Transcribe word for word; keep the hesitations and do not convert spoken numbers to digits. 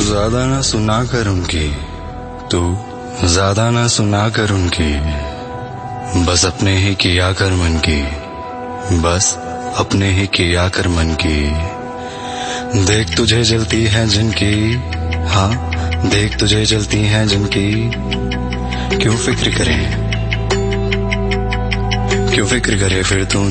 ज्यादा ना सुना कर उनकी, तू ज्यादा ना सुना कर उनकी, बस अपने ही किया कर मन की, बस अपने ही किया कर मन की। देख तुझे जलती है जिनकी, हाँ देख तुझे जलती है जिनकी, क्यों फिक्र करें, क्यों फिक्र करे फिर तू